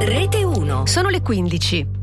Rete 1. Sono le 15.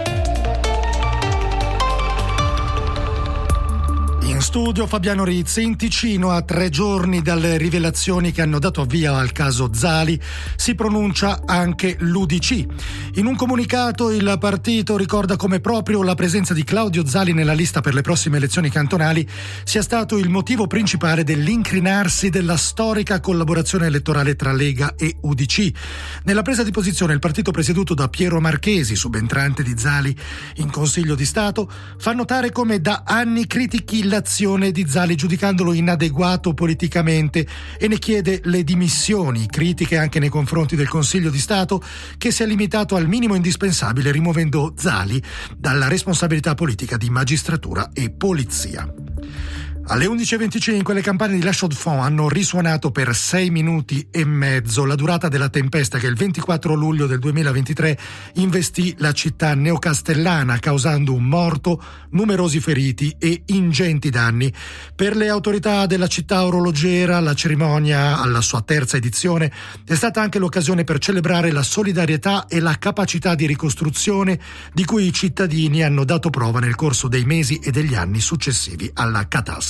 In studio Fabiano Rizzi. In Ticino, a 3 giorni dalle rivelazioni che hanno dato avvio al caso Zali, si pronuncia anche l'UDC. In un comunicato il partito ricorda come proprio la presenza di Claudio Zali nella lista per le prossime elezioni cantonali sia stato il motivo principale dell'incrinarsi della storica collaborazione elettorale tra Lega e UDC. Nella presa di posizione il partito presieduto da Piero Marchesi, subentrante di Zali in Consiglio di Stato, fa notare come da anni critichi l'azione di Zali giudicandolo inadeguato politicamente e ne chiede le dimissioni, critiche anche nei confronti del Consiglio di Stato che si è limitato al minimo indispensabile rimuovendo Zali dalla responsabilità politica di magistratura e polizia. Alle 11.25 le campane di La Chaux-de-Fonds hanno risuonato per 6 minuti e mezzo, la durata della tempesta che il 24 luglio del 2023 investì la città neocastellana, causando un morto, numerosi feriti e ingenti danni. Per le autorità della città orologiera, la cerimonia alla sua terza edizione è stata anche l'occasione per celebrare la solidarietà e la capacità di ricostruzione di cui i cittadini hanno dato prova nel corso dei mesi e degli anni successivi alla catastrofe.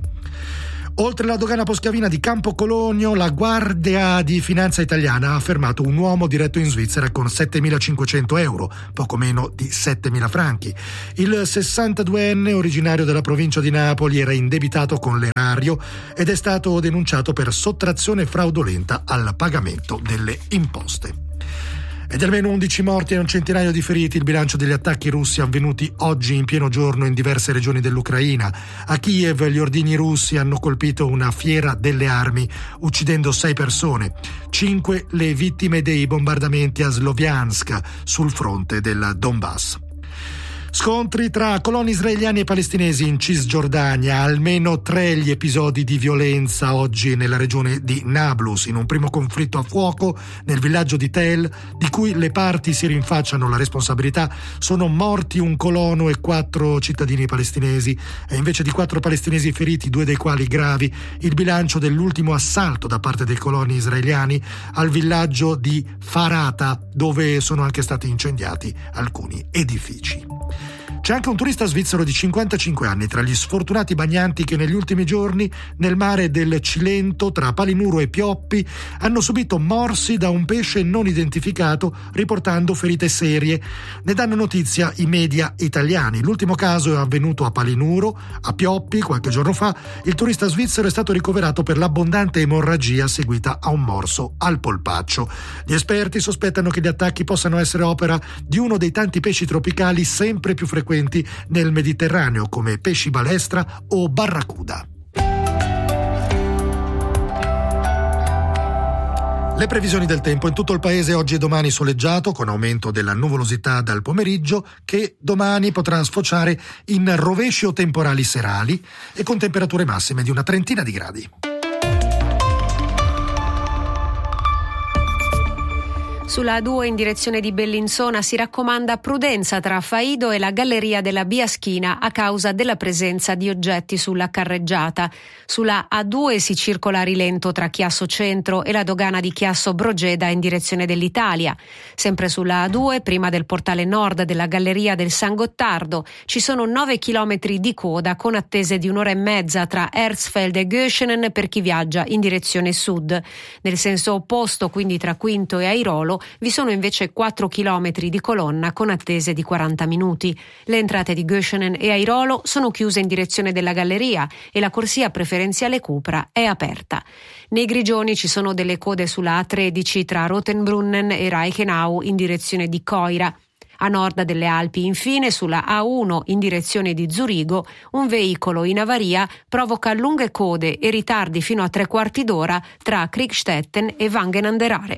Oltre la dogana poschiavina di Campo Colonio, la Guardia di Finanza italiana ha fermato un uomo diretto in Svizzera con 7.500 euro, poco meno di 7.000 franchi. Il 62enne, originario della provincia di Napoli, era indebitato con l'erario ed è stato denunciato per sottrazione fraudolenta al pagamento delle imposte. Ed almeno 11 morti e un centinaio di feriti il bilancio degli attacchi russi avvenuti oggi in pieno giorno in diverse regioni dell'Ucraina. A Kiev gli ordigni russi hanno colpito una fiera delle armi, uccidendo 6 persone. 5 le vittime dei bombardamenti a Sloviansk, sul fronte del Donbass. Scontri tra coloni israeliani e palestinesi in Cisgiordania, almeno 3 gli episodi di violenza oggi nella regione di Nablus, in un primo conflitto a fuoco nel villaggio di Tel, di cui le parti si rinfacciano la responsabilità. Sono morti un colono e 4 cittadini palestinesi, e invece di 4 palestinesi feriti, 2 dei quali gravi, il bilancio dell'ultimo assalto da parte dei coloni israeliani al villaggio di Farata, dove sono anche stati incendiati alcuni edifici. C'è anche un turista svizzero di 55 anni tra gli sfortunati bagnanti che negli ultimi giorni nel mare del Cilento tra Palinuro e Pioppi hanno subito morsi da un pesce non identificato, riportando ferite serie. Ne danno notizia i media italiani. L'ultimo caso è avvenuto a Palinuro. A Pioppi, qualche giorno fa, il turista svizzero è stato ricoverato per l'abbondante emorragia seguita a un morso al polpaccio. Gli esperti sospettano che gli attacchi possano essere opera di uno dei tanti pesci tropicali sempre più frequenti nel Mediterraneo, come pesci balestra o barracuda. Le previsioni del tempo: in tutto il paese oggi e domani soleggiato, con aumento della nuvolosità dal pomeriggio, che domani potrà sfociare in rovesci o temporali serali e con temperature massime di una trentina di gradi. Sulla A2 in direzione di Bellinzona si raccomanda prudenza tra Faido e la galleria della Biaschina a causa della presenza di oggetti sulla carreggiata. Sulla A2 si circola a rilento tra Chiasso Centro e la dogana di Chiasso Brogeda in direzione dell'Italia. Sempre sulla A2, prima del portale nord della galleria del San Gottardo, ci sono 9 chilometri di coda con attese di 1 ora e mezza tra Herzfeld e Göschenen per chi viaggia in direzione sud. Nel senso opposto, quindi tra Quinto e Airolo, vi sono invece 4 chilometri di colonna con attese di 40 minuti. Le entrate di Göschenen e Airolo sono chiuse in direzione della galleria e la corsia preferenziale Cupra è aperta. Nei Grigioni ci sono delle code sulla A13 tra Rotenbrunnen e Reichenau in direzione di Coira. A nord delle Alpi, infine, sulla A1 in direzione di Zurigo, un veicolo in avaria provoca lunghe code e ritardi fino a 3/4 d'ora tra Kriegstetten e Wangen an der Aare.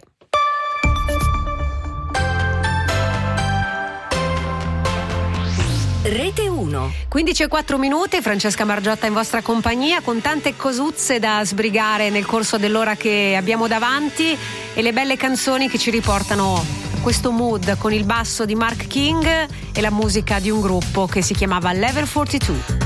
Rete 1. 15:04 minuti, Francesca Margiotta in vostra compagnia con tante cosuzze da sbrigare nel corso dell'ora che abbiamo davanti e le belle canzoni che ci riportano a questo mood con il basso di Mark King e la musica di un gruppo che si chiamava Level 42.